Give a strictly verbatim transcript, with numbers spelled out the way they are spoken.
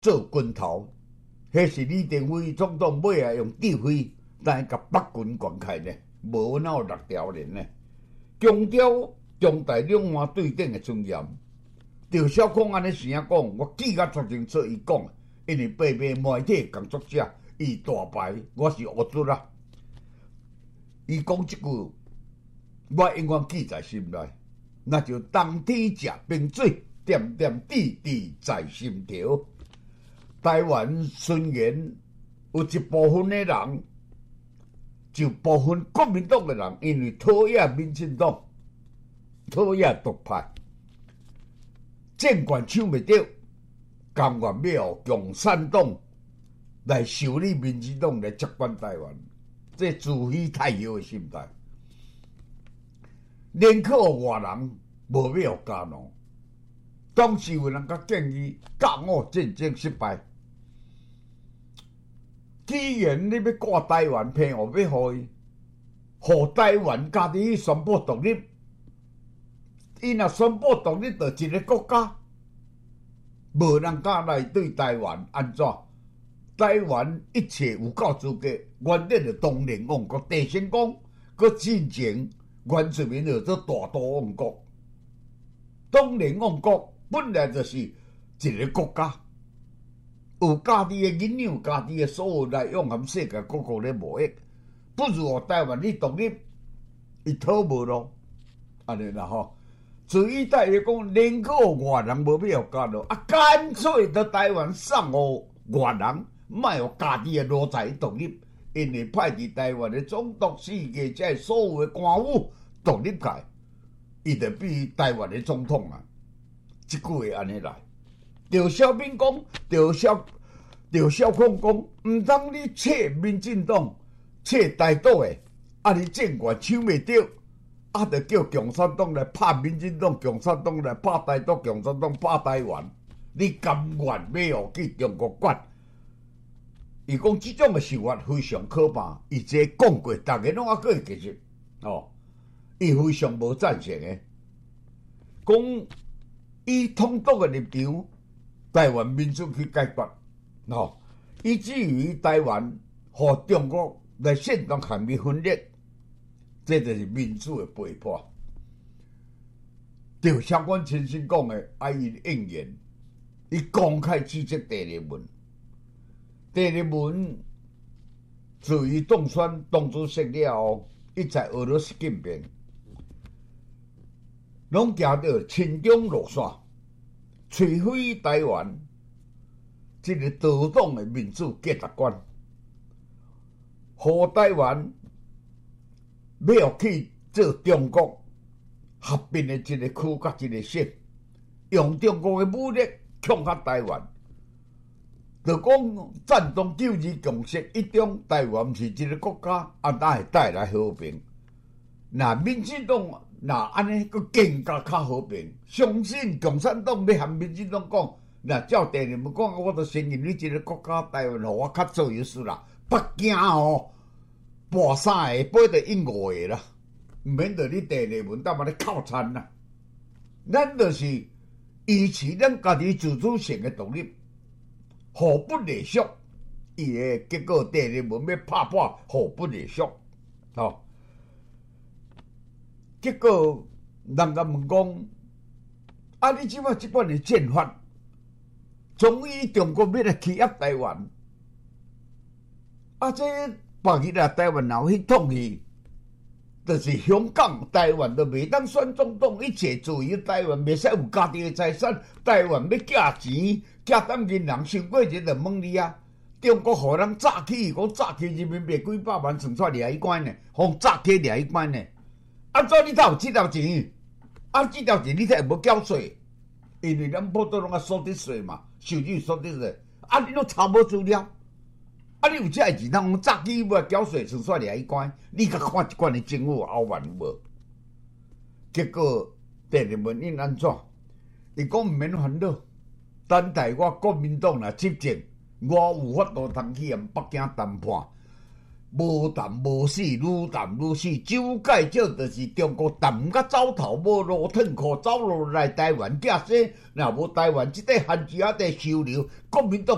做军头，迄是李登辉总统尾啊用智慧，但甲北军灌开呢，无哪有六条连呢？强调中台两岸对等的尊严。赵少康安尼声讲，我记甲足清楚，伊讲，因为爸爸媒体工作者，伊大牌，我是学主啦。伊讲即句，我永远记在心内，那就当天食冰水，点点滴滴在心头。台湾宣言有一部分的人，就部分国民党的人，因为讨厌民进党，讨厌独派，政权抢袂到，甘愿要共产党来修理民进党来接管台湾，这自欺太遥的心态。连靠外人无要加农，当时有人甲建议甲我战争失败。既然你要挂台湾，骗我要互伊，互台湾家己去宣布独立，伊若宣布独立，就一个国家，无人敢来对台湾安怎？台湾一切有够资格，原来就东联王国，地先讲，佮进前原住民就做大都王国，东联王国本来就是一个国家。有家己的囡有家己的所有来用含世界各国咧贸易，不如互台湾你独立，伊讨无咯，安尼啦吼。至于台咧讲人口外人无要加咯，啊，干脆在台湾送互外人，莫互家己的路财独立，因为派伫台湾的总督、世界即所有的官务独立开，伊就比台湾的总统啊，即句话安尼来。赵小敏讲，赵小赵小康讲，毋通你切民进党、切台岛的，啊你政权抢袂到，啊着叫共产党来拍民进党，共产党来拍台岛，共产党拍台湾，你甘愿要互去中国管？伊讲即种的想法非常可怕，伊这讲过，逐个拢还佫会记住哦。伊非常无赞成的，讲伊统独的立场。台湾民主去解决，吼、哦，以至于台湾和中国来煽动含义分裂，这就是民主的背叛。赵少康亲身讲的，爱伊应验，伊公开指责第二文，第二文自于当选党主席了后，一在俄罗斯见面，拢行到亲中路线。除非台湾这个道党的民主价值观，和台湾要去做中国合并的一个区甲一个省，用中国的武力恐吓台湾，就讲战中九二共识一中，台湾是一个国家，啊，哪会带来和平？那民进党。那安尼，佫更加较和平。相信共产党要和民进党讲，那照第二文讲，我著承认你这个国家台湾，互我较做优势啦。北京哦，跋三个，飞着一五个啦，毋免着你第二文当把你靠餐啦。咱著是维持咱家己自主性的独立，互不隶属。伊个结果第二文要拍破，互不隶属，吼。结果人家问讲，啊！你即摆即款的战法，终于中国要来欺压台湾，啊！这别日啊，台湾人去统去，就是香港、台湾都袂当选总统，一切自由台湾，袂使有家己的财产。台湾要借钱，借等银行收过节就问你啊！中国互人诈起，讲诈起人民币几百万，算出掠一关呢，互诈起掠一关呢。安怎你才有这条钱？啊，这条钱你才无缴税，因为咱普通拢啊所得税嘛，收入所得税。啊，你都查无资料，啊，你有这个钱，通早起要缴税，算煞掠一关。你甲看一款的政府后万无？结果第二问因安怎？伊讲毋免烦恼，等待我国民党来执政，我有法度通去和北京谈判。无谈无死，愈谈愈死。周介绍就是中国谈甲走头，无路褪裤，走落来台湾假死。若无台湾即块限制啊，得收留国民党。